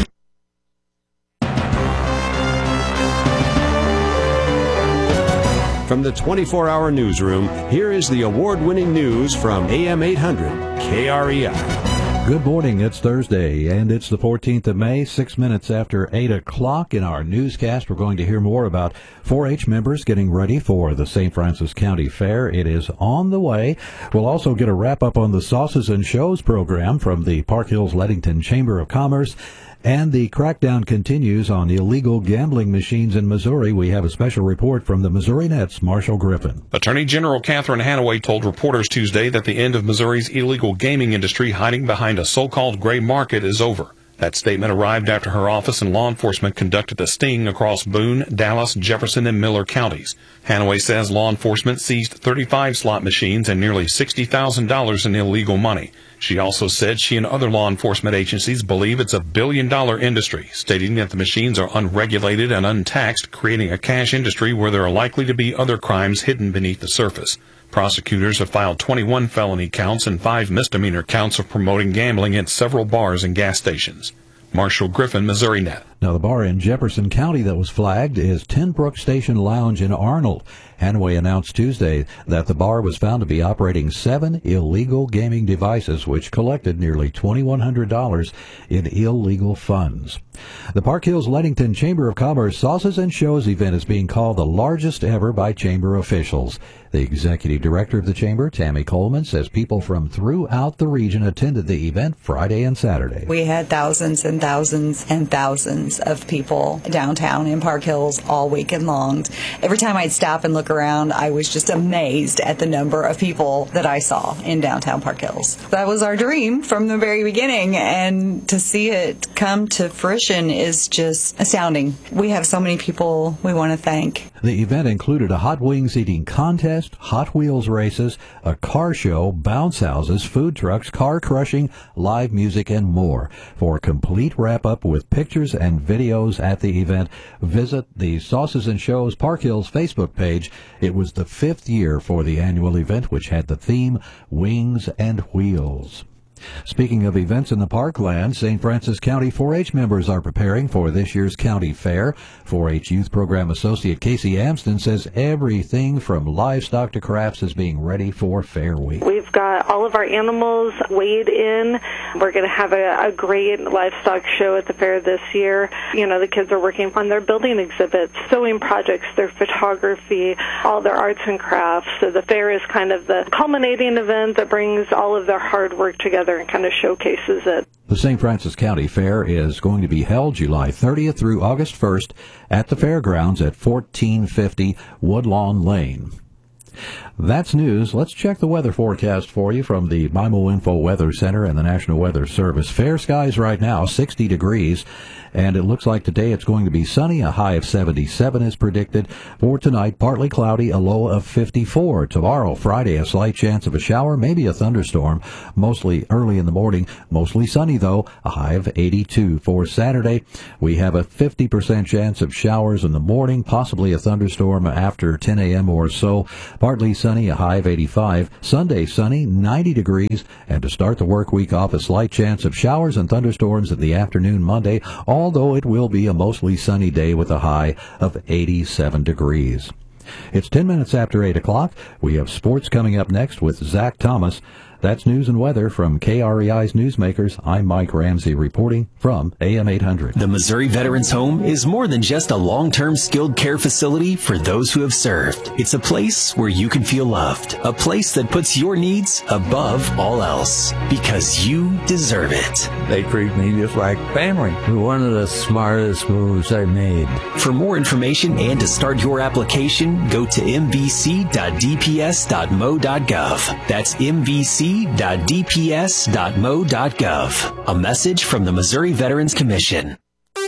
From the twenty-four hour newsroom, here is the award-winning news from A M eight hundred K R E I. Good morning. It's Thursday, and it's the fourteenth of May, six minutes after eight o'clock. In our newscast, we're going to hear more about four H members getting ready for the Saint Francis County Fair. It is on the way. We'll also get a wrap-up on the Sauces and Shows program from the Park Hills-Leadington Chamber of Commerce. And the crackdown continues on illegal gambling machines in Missouri. We have a special report from the Missouri Net's Marshall Griffin. Attorney General Catherine Hanaway told reporters Tuesday that the end of Missouri's illegal gaming industry hiding behind a so-called gray market is over. That statement arrived after her office and law enforcement conducted a sting across Boone, Dallas, Jefferson, and Miller counties. Hanaway says law enforcement seized thirty-five slot machines and nearly sixty thousand dollars in illegal money. She also said she and other law enforcement agencies believe it's a billion-dollar industry, stating that the machines are unregulated and untaxed, creating a cash industry where there are likely to be other crimes hidden beneath the surface. Prosecutors have filed twenty-one felony counts and five misdemeanor counts of promoting gambling at several bars and gas stations. Marshall Griffin, Missouri Net. Now, the bar in Jefferson County that was flagged is Ten Brook Station Lounge in Arnold. Hanaway announced Tuesday that the bar was found to be operating seven illegal gaming devices, which collected nearly two thousand one hundred dollars in illegal funds. The Park Hills-Leadington Chamber of Commerce Sauces and Shows event is being called the largest ever by chamber officials. The executive director of the chamber, Tammy Coleman, says people from throughout the region attended the event Friday and Saturday. We had thousands and thousands and thousands of people downtown in Park Hills all weekend long. Every time I'd stop and look around, I was just amazed at the number of people that I saw in downtown Park Hills. That was our dream from the very beginning, and to see it come to fruition is just astounding. We have so many people we want to thank. The event included a hot wings eating contest, Hot Wheels races, a car show, bounce houses, food trucks, car crushing, live music, and more. For a complete wrap-up with pictures and videos at the event, visit the Sauces and Shows Park Hills Facebook page. It was the fifth year for the annual event, which had the theme Wings and Wheels. Speaking of events in the parkland, Saint Francis County four H members are preparing for this year's county fair. four H Youth Program Associate Casey Amston says everything from livestock to crafts is being ready for Fair Week. We've got all of our animals weighed in. We're going to have a, a great livestock show at the fair this year. You know, the kids are working on their building exhibits, sewing projects, their photography, all their arts and crafts. So the fair is kind of the culminating event that brings all of their hard work together and kind of showcases it. The Saint Francis County Fair is going to be held July thirtieth through August first at the fairgrounds at fourteen fifty Woodlawn Lane. That's news. Let's check the weather forecast for you from the M I M O Info Weather Center and the National Weather Service. Fair skies right now, sixty degrees, and it looks like today it's going to be sunny. A high of seventy-seven is predicted. For tonight, partly cloudy, a low of fifty-four. Tomorrow, Friday, a slight chance of a shower, maybe a thunderstorm, mostly early in the morning. Mostly sunny, though, a high of eighty-two. For Saturday, we have a fifty percent chance of showers in the morning, possibly a thunderstorm after ten a.m. or so. Partly sunny, a high of eighty-five. Sunday, sunny, ninety degrees. And to start the work week off, a slight chance of showers and thunderstorms in the afternoon Monday, although it will be a mostly sunny day with a high of eighty-seven degrees. It's ten minutes after eight o'clock. We have sports coming up next with Zach Thomas. That's news and weather from K R E I's Newsmakers. I'm Mike Ramsey reporting from A M eight hundred. The Missouri Veterans Home is more than just a long-term skilled care facility for those who have served. It's a place where you can feel loved, a place that puts your needs above all else, because you deserve it. They treat me just like family. One of the smartest moves I made. For more information and to start your application, go to m v c dot d p s dot m o dot gov. That's m v c dot d p s dot m o dot gov. A message from the Missouri Veterans Commission.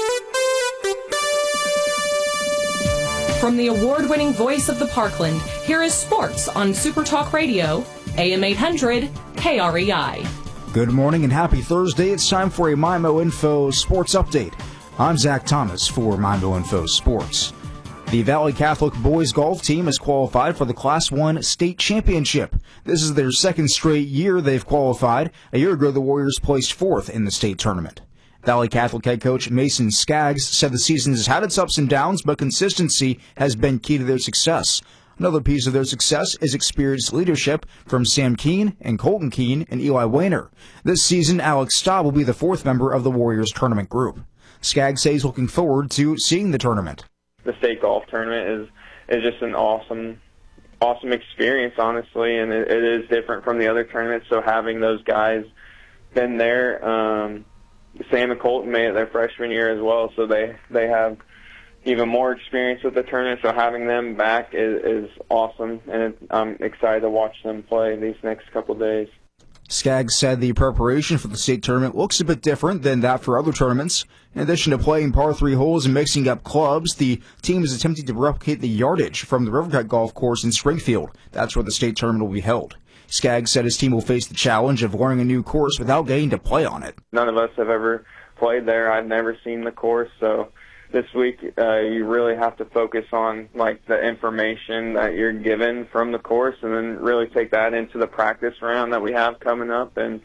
From the award-winning voice of the Parkland, here is sports on Super Talk Radio, A M eight hundred, K R E I. Good morning and happy Thursday. It's time for a M I M O Info Sports Update. I'm Zach Thomas for M I M O Info Sports. The Valley Catholic boys golf team has qualified for the Class one state championship. This is their second straight year they've qualified. A year ago, the Warriors placed fourth in the state tournament. Valley Catholic head coach Mason Skaggs said the season has had its ups and downs, but consistency has been key to their success. Another piece of their success is experienced leadership from Sam Keene and Colton Keene and Eli Wayner. This season, Alex Staub will be the fourth member of the Warriors tournament group. Skaggs says he's looking forward to seeing the tournament. The state golf tournament is is just an awesome, awesome experience, honestly, and it, it is different from the other tournaments. So having those guys been there, um, Sam and Colton made it their freshman year as well, so they they have even more experience with the tournament. So having them back is, is awesome, and it, I'm excited to watch them play these next couple of days. Skaggs said the preparation for the state tournament looks a bit different than that for other tournaments. In addition to playing par three holes and mixing up clubs, the team is attempting to replicate the yardage from the Rivercut Golf Course in Springfield. That's where the state tournament will be held. Skaggs said his team will face the challenge of learning a new course without getting to play on it. None of us have ever played there. I've never seen the course, so this week uh, you really have to focus on like the information that you're given from the course, and then really take that into the practice round that we have coming up, and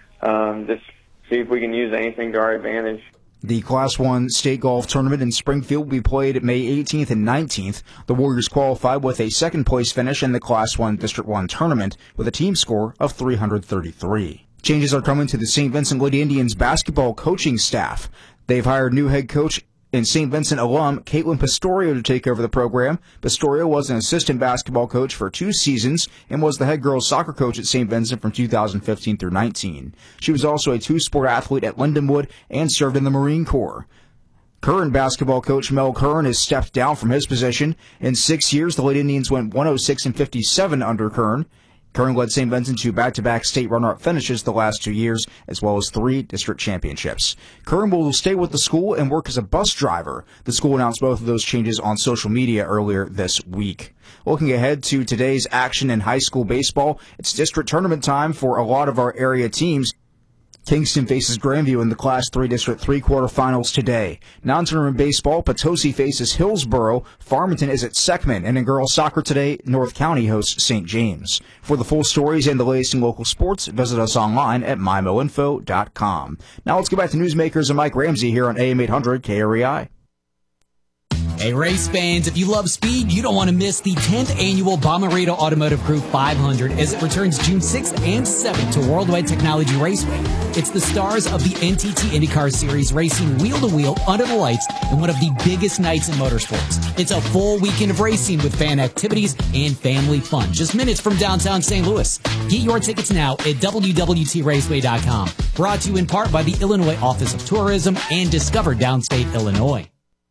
um, just see if we can use anything to our advantage. The Class one state golf tournament in Springfield will be played May eighteenth and nineteenth. The Warriors qualified with a second-place finish in the Class one District one tournament with a team score of three hundred thirty-three. Changes are coming to the Saint Vincent Lady Indians basketball coaching staff. They've hired new head coach and Saint Vincent alum Caitlin Pastorio to take over the program. Pastorio was an assistant basketball coach for two seasons and was the head girls soccer coach at Saint Vincent from two thousand fifteen through nineteen. She was also a two-sport athlete at Lindenwood and served in the Marine Corps. Current basketball coach Mel Curran has stepped down from his position. In six years, the Lady Indians went one oh six and fifty-seven under Curran. Curran led Saint Vincent to back-to-back state runner-up finishes the last two years, as well as three district championships. Curran will stay with the school and work as a bus driver. The school announced both of those changes on social media earlier this week. Looking ahead to today's action in high school baseball, it's district tournament time for a lot of our area teams. Kingston faces Grandview in the Class three District three quarterfinals today. Non-tournament baseball, Potosi faces Hillsboro. Farmington is at Seckman. And in girls soccer today, North County hosts Saint James. For the full stories and the latest in local sports, visit us online at my mo info dot com. Now let's go back to Newsmakers and Mike Ramsey here on A M eight hundred K R E I. Hey, race fans, if you love speed, you don't want to miss the tenth annual Bomarito Automotive Group five hundred as it returns June sixth and seventh to Worldwide Technology Raceway. It's the stars of the N T T IndyCar Series racing wheel-to-wheel under the lights in one of the biggest nights in motorsports. It's a full weekend of racing with fan activities and family fun, just minutes from downtown Saint Louis. Get your tickets now at w w t raceway dot com. Brought to you in part by the Illinois Office of Tourism and Discover Downstate Illinois.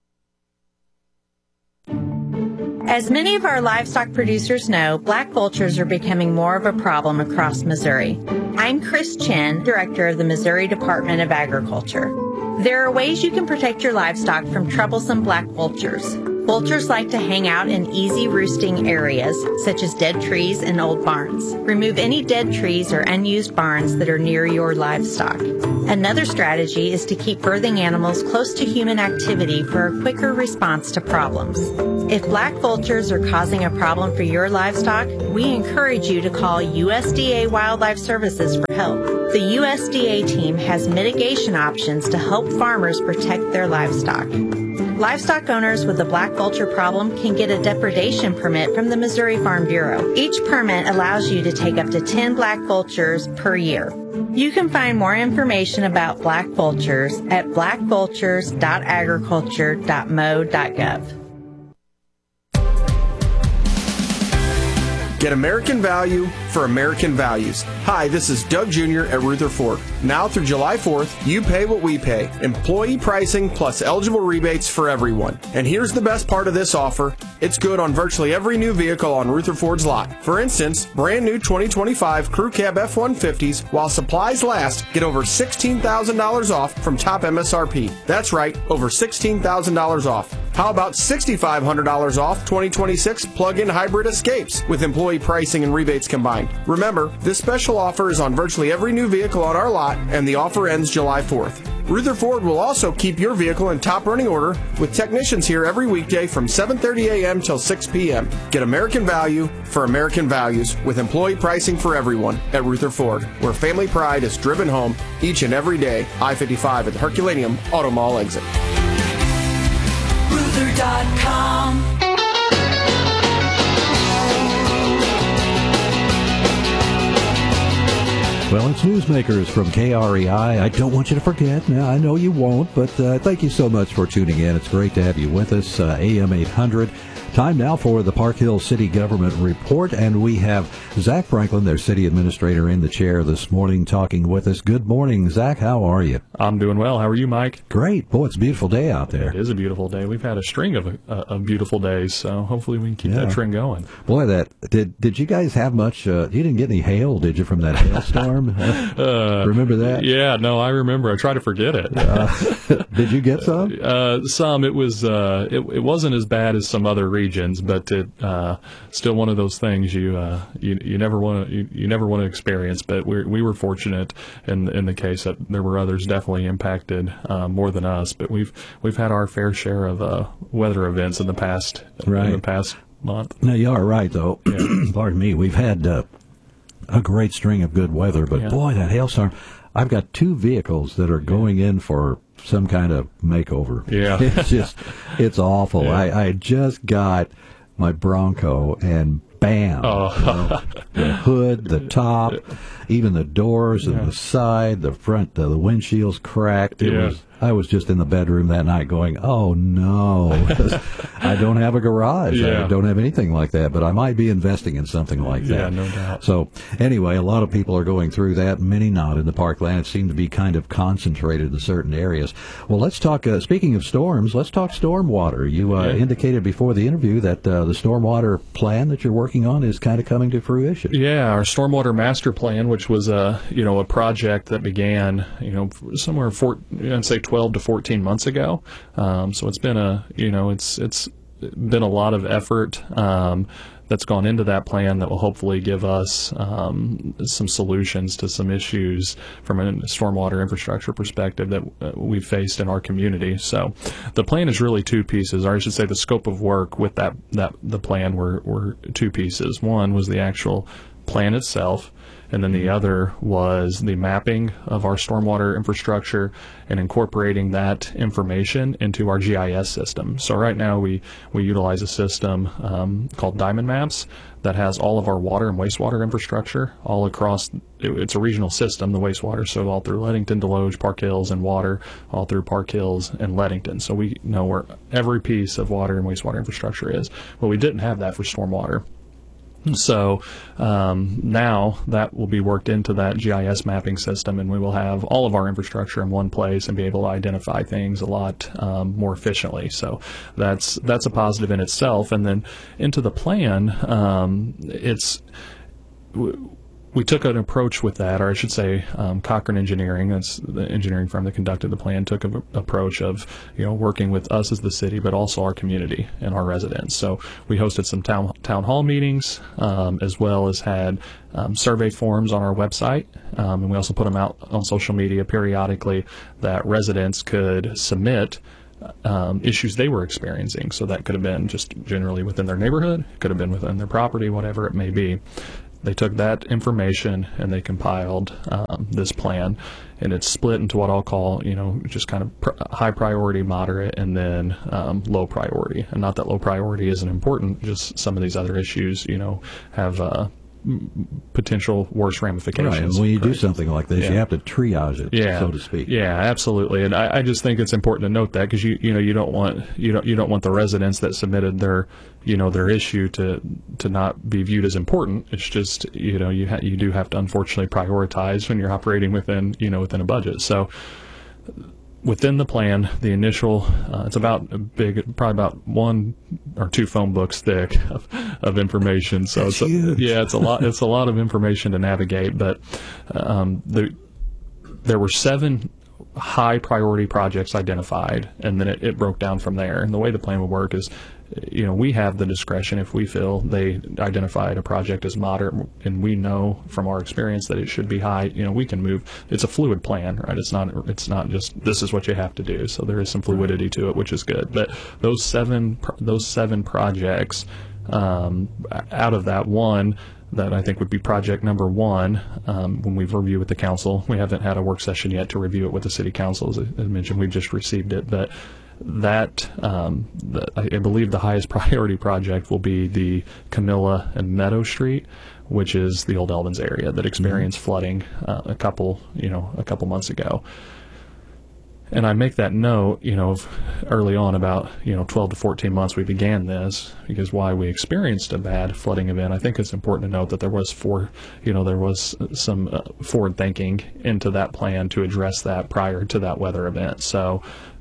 As many of our livestock producers know, black vultures are becoming more of a problem across Missouri. I'm Chris Chen, Director of the Missouri Department of Agriculture. There are ways you can protect your livestock from troublesome black vultures. Vultures like to hang out in easy roosting areas, such as dead trees and old barns. Remove any dead trees or unused barns that are near your livestock. Another strategy is to keep birthing animals close to human activity for a quicker response to problems. If black vultures are causing a problem for your livestock, we encourage you to call U S D A Wildlife Services for help. The U S D A team has mitigation options to help farmers protect their livestock. Livestock owners with a black vulture problem can get a depredation permit from the Missouri Farm Bureau. Each permit allows you to take up to ten black vultures per year. You can find more information about black vultures at black vultures dot agriculture dot m o dot gov. Get American value for American values. Hi, this is Doug Junior at Rutherford. Now through July fourth, you pay what we pay. Employee pricing plus eligible rebates for everyone. And here's the best part of this offer. It's good on virtually every new vehicle on Rutherford's lot. For instance, brand new twenty twenty-five Crew Cab F one fifties, while supplies last, get over sixteen thousand dollars off from top M S R P. That's right, over sixteen thousand dollars off. How about six thousand five hundred dollars off twenty twenty-six plug-in hybrid Escapes with employee pricing and rebates combined? Remember, this special offer is on virtually every new vehicle on our lot, and the offer ends July fourth. Rutherford will also keep your vehicle in top running order with technicians here every weekday from seven thirty a m till six p m Get American value for American values with employee pricing for everyone at Rutherford, where family pride is driven home each and every day. I fifty-five at the Herculaneum Auto Mall exit. Ruther dot com. Well, it's Newsmakers from K R E I. I don't want you to forget. Now, I know you won't, but uh, thank you so much for tuning in. It's great to have you with us. Uh, A M eight hundred. Time now for the Park Hill City Government Report, and we have Zach Franklin, their city administrator, in the chair this morning talking with us. Good morning, Zach. How are you? I'm doing well. How are you, Mike? Great. Boy, it's a beautiful day out there. It is a beautiful day. We've had a string of, uh, of beautiful days, so hopefully we can keep yeah. that trend going. Boy, that did did you guys have much? Uh, you didn't get any hail, did you, from that hailstorm? uh, remember that? Yeah, no, I remember. I try to forget it. uh, did you get some? Uh, some. It was. Uh, it, it wasn't as bad as some other regions, but it uh, still one of those things you uh, you, you never want to you, you never want to experience. But we we were fortunate in in the case that there were others definitely impacted uh, more than us. But we've we've had our fair share of uh, weather events in the past right. in the past month. No, you are right though. Yeah. Pardon me. We've had uh, a great string of good weather, but yeah. boy, that hailstorm. I've got two vehicles that are going in for some kind of makeover. Yeah, it's just it's awful. Yeah. I, I just got my Bronco and bam, oh. you know, the hood, the top, even the doors and yeah. the side, the front, the, the windshield's cracked. It yeah. was. I was just in the bedroom that night going, oh, no, I don't have a garage. Yeah. I don't have anything like that, but I might be investing in something like that. Yeah, no doubt. So anyway, a lot of people are going through that, many not in the parkland. It seemed to be kind of concentrated in certain areas. Well, let's talk, uh, speaking of storms, let's talk stormwater. You uh, yeah. indicated before the interview that uh, the stormwater plan that you're working on is kind of coming to fruition. Yeah, our stormwater master plan, which was a, you know, a project that began, you know, somewhere, for, I'd say twelve to fourteen months ago. Um, so it's been a, you know, it's it's been a lot of effort. Um, that's gone into that plan that will hopefully give us um, some solutions to some issues from a stormwater infrastructure perspective that uh, we've faced in our community. So the plan is really two pieces, or I should say the scope of work with that, that the plan were, were two pieces. One was the actual plan itself, and then the other was the mapping of our stormwater infrastructure and incorporating that information into our G I S system. So right now we, we utilize a system um, called Diamond Maps that has all of our water and wastewater infrastructure all across. It, it's a regional system, the wastewater, so all through Leadington, Deloge, Park Hills, and water all through Park Hills and Leadington. So we know where every piece of water and wastewater infrastructure is. Well, we didn't have that for stormwater. So um, now that will be worked into that G I S mapping system, and we will have all of our infrastructure in one place and be able to identify things a lot um, more efficiently. So that's that's a positive in itself. And then into the plan, um, it's we took an approach with that, or I should say um, Cochran Engineering, that's the engineering firm that conducted the plan, took an approach of, you know, working with us as the city, but also our community and our residents. So we hosted some town, town hall meetings, um, as well as had um, survey forms on our website, um, and we also put them out on social media periodically that residents could submit Um, issues they were experiencing. So that could have been just generally within their neighborhood, could have been within their property, whatever it may be. They took that information and they compiled um, this plan, and it's split into what I'll call, you know, just kind of pr- high priority, moderate, and then um, low priority. And not that low priority isn't important, just some of these other issues, you know, have uh, potential worse ramifications. Right, and when you Correct. do something like this, yeah. you have to triage it, yeah. so to speak. Yeah, absolutely. And I, I just think it's important to note that, because you you know you don't want you don't you don't want the residents that submitted their you know their issue to to not be viewed as important. It's just you know you ha- you do have to unfortunately prioritize when you're operating within you know within a budget. So within the plan, the initial, uh, it's about a big, probably about one or two phone books thick of, of information. So That's it's a, huge. yeah, it's a lot. It's a lot of information to navigate. But um, the, there were seven high priority projects identified, and then it, it broke down from there. And the way the plan would work is, you know, we have the discretion if we feel they identified a project as moderate, and we know from our experience that it should be high. You know, we can move. It's a fluid plan, right? It's not. It's not just this is what you have to do. So there is some fluidity to it, which is good. But those seven, those seven projects, um, out of that one, that I think would be project number one, um, when we've reviewed with the council. We haven't had a work session yet to review it with the city council. As I mentioned, we've just received it. But that, um, the, I believe the highest priority project will be the Camilla and Meadow Street, which is the Old Elvins area that experienced mm-hmm. flooding uh, a couple, you know, a couple months ago. And I make that note, you know, early on, about, you know, twelve to fourteen months we began this, because why we experienced a bad flooding event, I think it's important to note that there was for, you know, there was some uh, forward thinking into that plan to address that prior to that weather event. So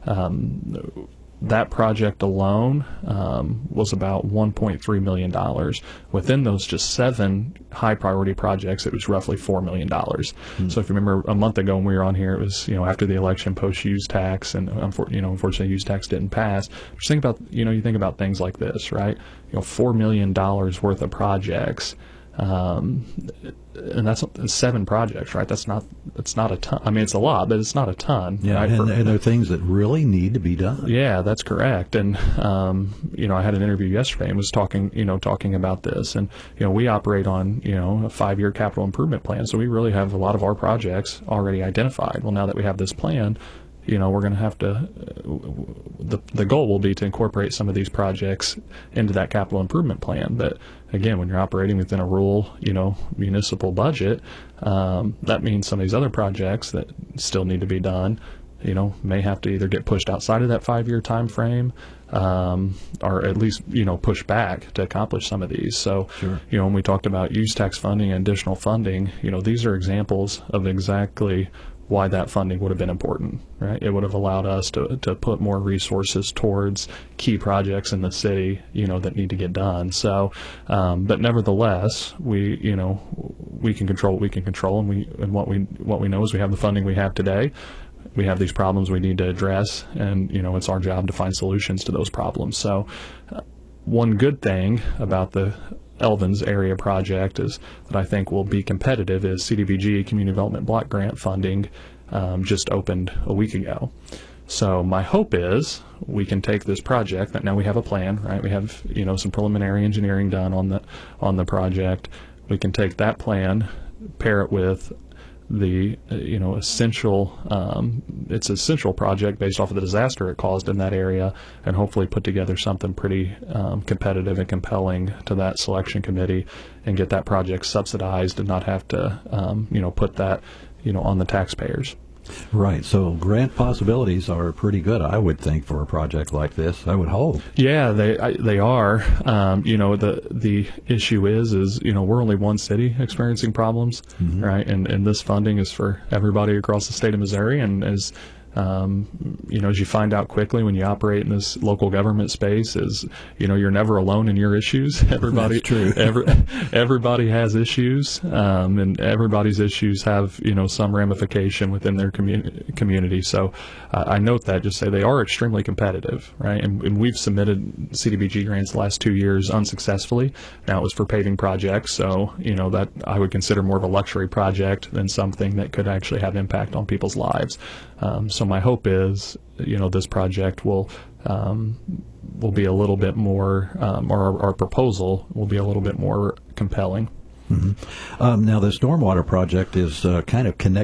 um, that project alone um, was about one point three million dollars. Within those just seven high priority projects, it was roughly four million dollars. Mm-hmm. So if you remember a month ago when we were on here, it was, you know, after the election, post-use tax, and you know, unfortunately use tax didn't pass. Just think about, you know, you think about things like this, right? You know, four million dollars worth of projects. Um, and that's seven projects, right? That's not, that's not a ton. I mean, it's a lot, but it's not a ton. Yeah, right? and, For, and there are things that really need to be done. Yeah, that's correct. And, um, you know, I had an interview yesterday and was talking, you know, talking about this. And, you know, we operate on, you know, a five-year capital improvement plan. So we really have a lot of our projects already identified. Well, now that we have this plan, you know, we're going to have to, uh, the the goal will be to incorporate some of these projects into that capital improvement plan. But again, when you're operating within a rural, you know, municipal budget, um, that means some of these other projects that still need to be done, you know, may have to either get pushed outside of that five-year time frame, um, or at least, you know, push back to accomplish some of these. So, sure. you know, when we talked about use tax funding and additional funding, you know, these are examples of exactly why that funding would have been important, right? It would have allowed us to to put more resources towards key projects in the city, you know, that need to get done. So, um, but nevertheless, we, you know, we can control what we can control, and we and what we what we know is we have the funding we have today. We have these problems we need to address, and you know, it's our job to find solutions to those problems. So, uh, one good thing about the Elvins area project is that I think will be competitive is C D B G, Community Development Block Grant funding, um, just opened a week ago. So my hope is we can take this project that now we have a plan, right? We have, you know, some preliminary engineering done on the on the project. We can take that plan, pair it with the uh, you know essential um, it's an essential project based off of the disaster it caused in that area, and hopefully put together something pretty um, competitive and compelling to that selection committee, and get that project subsidized and not have to um, you know put that you know on the taxpayers. Right. So grant possibilities are pretty good, I would think, for a project like this. I would hope. Yeah, they I, they are. Um, you know, the the issue is is you know we're only one city experiencing problems, mm-hmm. right? And and this funding is for everybody across the state of Missouri, and as Um, you know, as you find out quickly when you operate in this local government space, is you know you're never alone in your issues. Everybody, That's true. every, everybody has issues, um, and everybody's issues have you know some ramification within their community. Community. So uh, I note that, just say they are extremely competitive, right? And, and we've submitted C D B G grants the last two years unsuccessfully. Now it was for paving projects, so you know that I would consider more of a luxury project than something that could actually have impact on people's lives. Um, so my hope is, you know, this project will um, will be a little bit more, um, or our, our proposal will be a little bit more compelling. Mm-hmm. Um, now, the stormwater project is uh, kind of connected